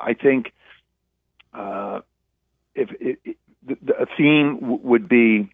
I think if a theme would be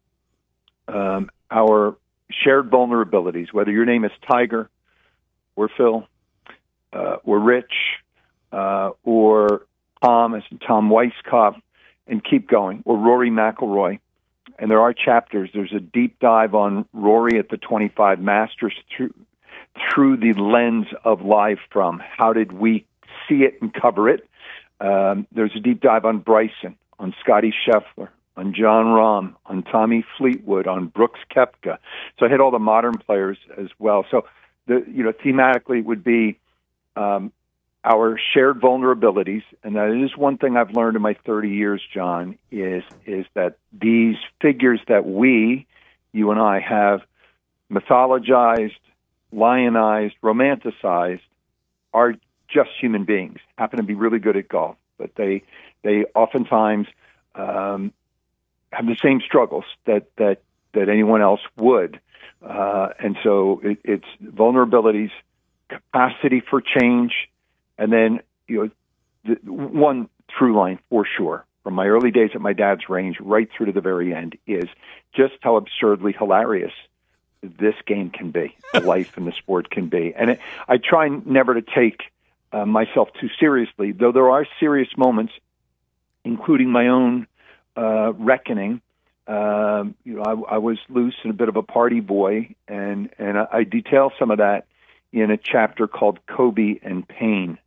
our shared vulnerabilities, whether your name is Tiger or Phil or Rich or Tom, as in Tom Weisskopf, and keep going, or Rory McIlroy. And there are chapters. There's a deep dive on Rory at the 25 Masters through the lens of live from. How did we see it and cover it? There's a deep dive on Bryson, on Scotty Scheffler, on John Rahm, on Tommy Fleetwood, on Brooks Koepka. So I hit all the modern players as well. So thematically it would be our shared vulnerabilities, and that is one thing I've learned in my 30 years, John, is that these figures that you and I, have mythologized, lionized, romanticized, are just human beings, happen to be really good at golf, but they oftentimes have the same struggles that anyone else would. And so it's vulnerabilities, capacity for change, and then one through line for sure, from my early days at my dad's range right through to the very end, is just how absurdly hilarious this game can be, life and the sport can be. And I try never to take myself too seriously, though there are serious moments, including my own reckoning. I was loose and a bit of a party boy, and I detail some of that in a chapter called Kobe and Pain.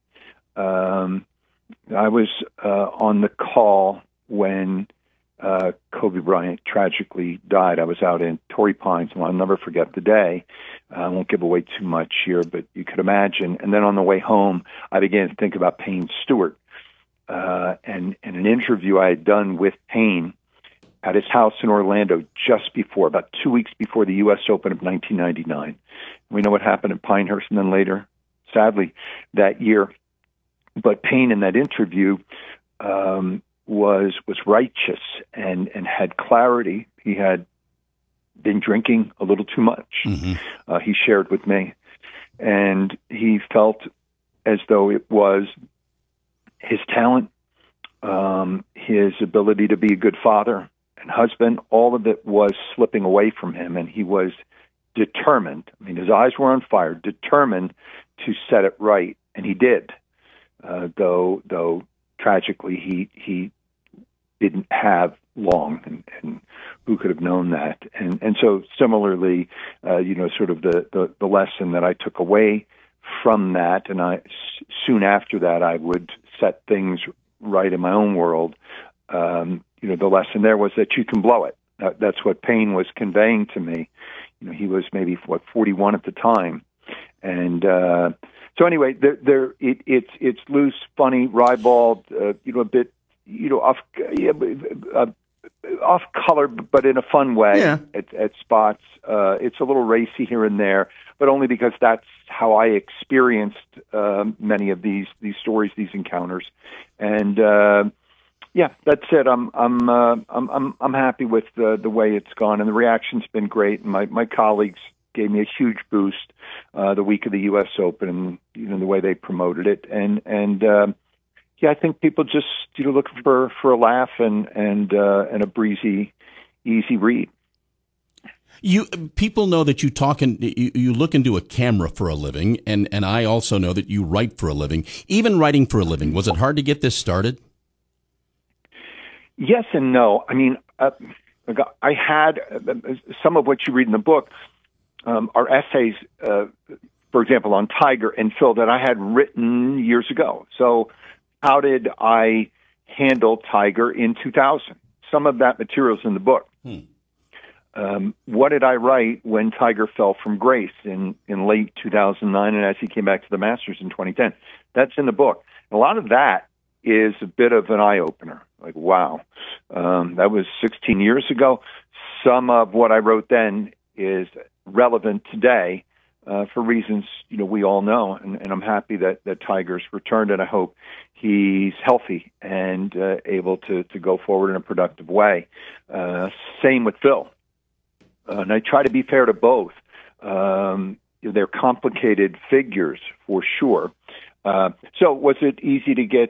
I was on the call when Kobe Bryant tragically died. I was out in Torrey Pines, and I'll never forget the day. I won't give away too much here, but you could imagine. And then on the way home, I began to think about Payne Stewart and an interview I had done with Payne at his house in Orlando about 2 weeks before the U.S. Open of 1999. We know what happened at Pinehurst, and then later, sadly, that year. But Payne in that interview was righteous and had clarity. He had been drinking a little too much. Mm-hmm. He shared with me, and he felt as though it was his talent, his ability to be a good father and husband, all of it was slipping away from him, and he was determined. I mean, his eyes were on fire, determined to set it right, and he did. Though tragically he didn't have long, and who could have known that? And so similarly, sort of the lesson that I took away from that, and soon after that I would set things right in my own world. The lesson there was that you can blow it. That's what Payne was conveying to me. He was maybe 41 at the time, and so anyway, it's loose, funny, ribald, a bit, off color, but in a fun way. Yeah. At spots. It's a little racy here and there, but only because that's how I experienced many of these stories, these encounters, and that's it. I'm happy with the way it's gone, and the reaction's been great. And my colleagues gave me a huge boost the week of the U.S. Open, and the way they promoted it, and I think people just looking for a laugh and a breezy, easy read. People know that you talk and you look into a camera for a living, and I also know that you write for a living. Even writing for a living, was it hard to get this started? Yes and no. I mean, I had some of what you read in the book are essays, for example, on Tiger and Phil that I had written years ago. So how did I handle Tiger in 2000? Some of that material's in the book. What did I write when Tiger fell from grace in late 2009 and as he came back to the Masters in 2010? That's in the book. And a lot of that is a bit of an eye-opener. Like, wow, that was 16 years ago. Some of what I wrote then is relevant today for reasons we all know, and I'm happy that Tiger's returned, and I hope he's healthy and able to go forward in a productive way. Same with Phil, and I try to be fair to both. They're complicated figures for sure. So was it easy to get